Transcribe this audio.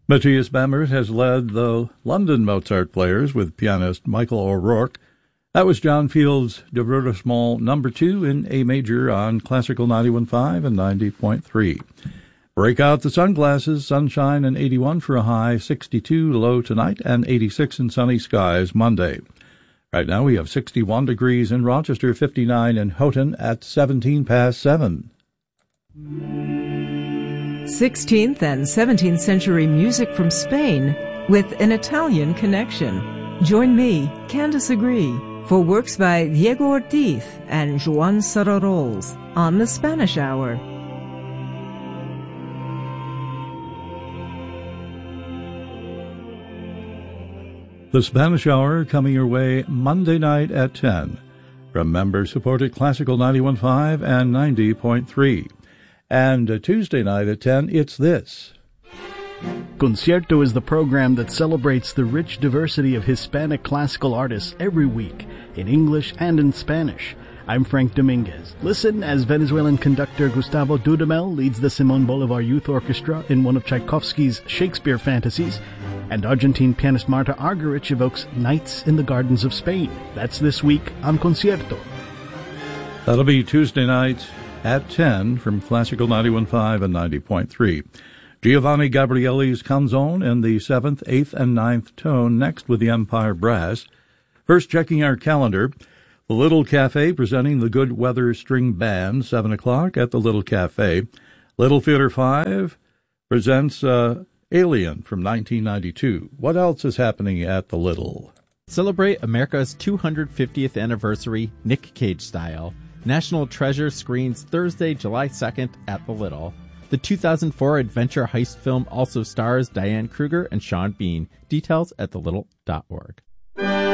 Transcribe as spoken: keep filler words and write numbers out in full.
Matthias Bamert has led the London Mozart Players with pianist Michael O'Rourke. That was John Field's Divertissement number two in A major on Classical ninety-one point five and ninety point three. Break out the sunglasses, sunshine and eighty-one for a high, sixty-two low tonight, and eighty-six in sunny skies Monday. Right now we have sixty-one degrees in Rochester, fifty-nine in Houghton at seventeen past seven. sixteenth and seventeenth century music from Spain with an Italian connection. Join me, Candice Agree, for works by Diego Ortiz and Joan Sararols on the Spanish Hour. The Spanish Hour coming your way Monday night at ten from member-supported Classical ninety-one point five and ninety point three. And Tuesday night at ten, it's this. Concierto is the program that celebrates the rich diversity of Hispanic classical artists every week, in English and in Spanish. I'm Frank Dominguez. Listen as Venezuelan conductor Gustavo Dudamel leads the Simón Bolívar Youth Orchestra in one of Tchaikovsky's Shakespeare fantasies, and Argentine pianist Marta Argerich evokes Nights in the Gardens of Spain. That's this week on Concierto. That'll be Tuesday night at ten from Classical ninety-one point five and ninety point three. Giovanni Gabrieli's Canzone in the seventh, eighth, and ninth tone, next with the Empire Brass. First, checking our calendar, the Little Cafe presenting the Good Weather String Band, seven o'clock at the Little Cafe. Little Theater five presents uh, Alien from nineteen ninety-two. What else is happening at the Little? Celebrate America's two hundred fiftieth anniversary Nick Cage style. National Treasure screens Thursday, July second at the Little. The two thousand four adventure heist film also stars Diane Kruger and Sean Bean. Details at the little dot org.